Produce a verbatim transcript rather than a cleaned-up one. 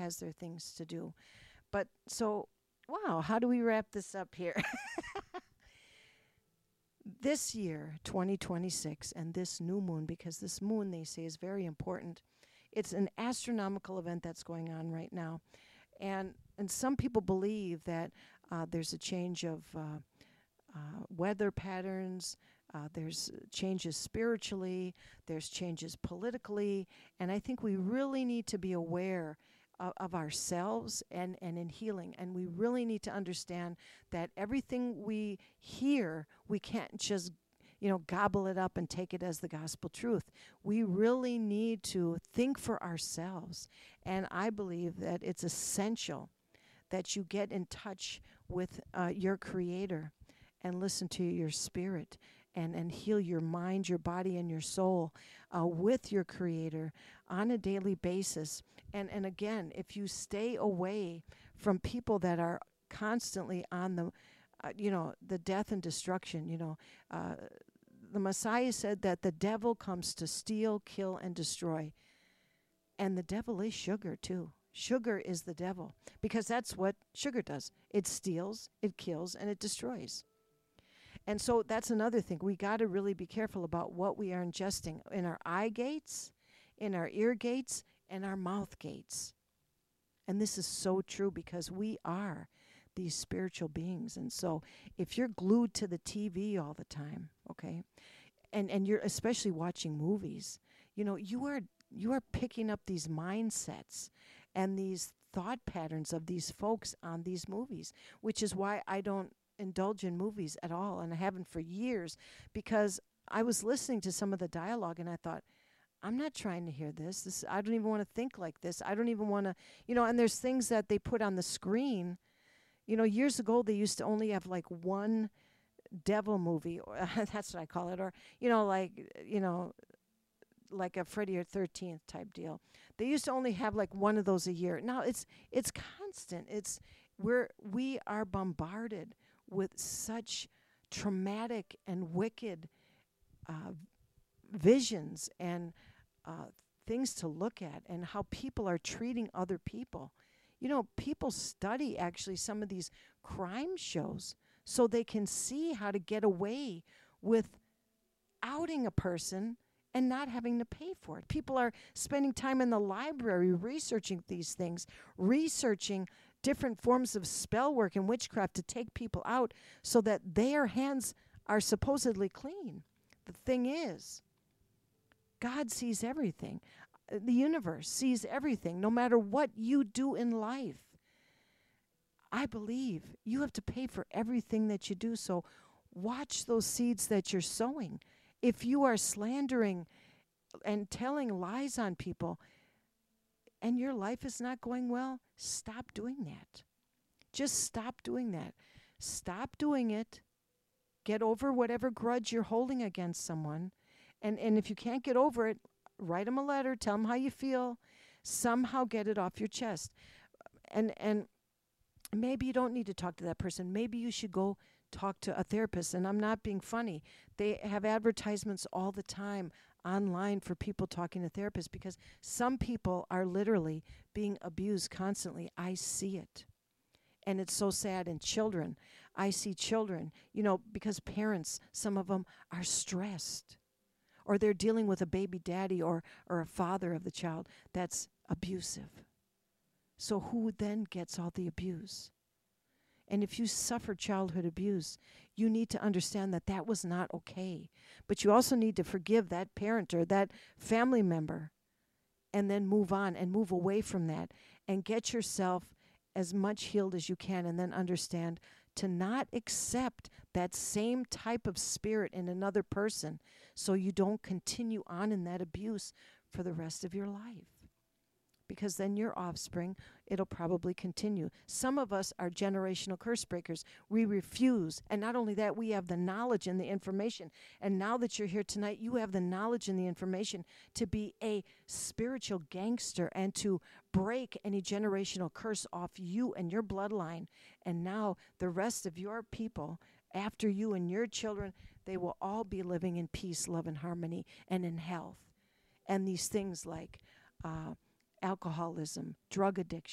has their things to do. But so, wow, how do we wrap this up here? This year, twenty twenty-six, and this new moon, because this moon, they say, is very important. It's an astronomical event that's going on right now. And, and some people believe that uh, there's a change of uh, uh, weather patterns, uh, there's changes spiritually, there's changes politically, and I think we really need to be aware of, of ourselves and, and in healing. And we really need to understand that everything we hear, we can't just you know, gobble it up and take it as the gospel truth. We really need to think for ourselves. And I believe that it's essential that you get in touch with uh, your Creator and listen to your spirit and, and heal your mind, your body, and your soul uh, with your Creator on a daily basis. And, and again, if you stay away from people that are constantly on the, uh, you know, the death and destruction, you know, uh, the Messiah said that the devil comes to steal, kill, and destroy. And the devil is sugar, too. Sugar is the devil, because that's what sugar does. It steals, it kills, and it destroys. And so that's another thing. We got to really be careful about what we are ingesting in our eye gates, in our ear gates, and our mouth gates. And this is so true, because we are these spiritual beings. And so if you're glued to the T V all the time, okay, and and you're especially watching movies, you know, you are you are picking up these mindsets and these thought patterns of these folks on these movies, which is why I don't indulge in movies at all, and I haven't for years, because I was listening to some of the dialogue and I thought, I'm not trying to hear this. This I don't even want to think like this. I don't even want to, you know, and there's things that they put on the screen. You know, years ago, they used to only have like one devil movie, or that's what I call it, or, you know, like, you know, like a Friday or thirteenth type deal. They used to only have like one of those a year. Now it's it's constant. It's we're we are bombarded with such traumatic and wicked uh, visions and uh, things to look at, and how people are treating other people. You know, people study actually some of these crime shows so they can see how to get away with outing a person and not having to pay for it. People are spending time in the library researching these things, researching different forms of spell work and witchcraft to take people out so that their hands are supposedly clean. The thing is, God sees everything. The universe sees everything, no matter what you do in life. I believe you have to pay for everything that you do, so watch those seeds that you're sowing. If you are slandering and telling lies on people and your life is not going well, stop doing that. Just stop doing that. Stop doing it. Get over whatever grudge you're holding against someone. And, and if you can't get over it, write them a letter, tell them how you feel, somehow get it off your chest. And and maybe you don't need to talk to that person. Maybe you should go talk to a therapist. And I'm not being funny. They have advertisements all the time online for people talking to therapists, because some people are literally being abused constantly. I see it. And it's so sad. And children, I see children, you know, because parents, some of them are stressed, or they're dealing with a baby daddy or, or a father of the child that's abusive. So who then gets all the abuse? And if you suffer childhood abuse, you need to understand that that was not okay. But you also need to forgive that parent or that family member, and then move on and move away from that and get yourself as much healed as you can, and then understand to not accept that same type of spirit in another person, so you don't continue on in that abuse for the rest of your life. Because then your offspring, it'll probably continue. Some of us are generational curse breakers. We refuse. And not only that, we have the knowledge and the information. And now that you're here tonight, you have the knowledge and the information to be a spiritual gangster and to break any generational curse off you and your bloodline. And now the rest of your people after you and your children, they will all be living in peace, love, and harmony, and in health. And these things like uh, alcoholism, drug addiction,